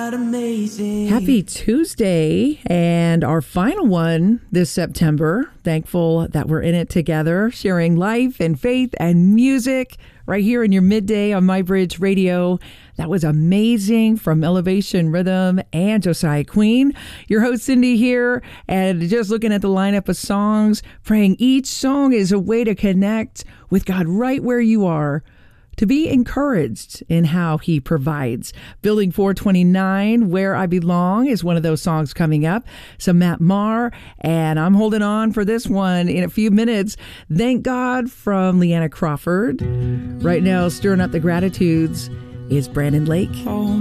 God amazing. Happy Tuesday, and our final one this September. Thankful that we're in it together, sharing life and faith and music right here in your midday on MyBridge Radio. That was amazing from Elevation Rhythm and Josiah Queen. Your host Cindy here, and just looking at the lineup of songs, praying each song is a way to connect with God right where you are, to be encouraged in how he provides. Building 429, Where I Belong, is one of those songs coming up. So Matt Maher, and I'm holding on for this one in a few minutes. Thank God from Leanna Crawford. Right now, stirring up the gratitudes is Brandon Lake. Oh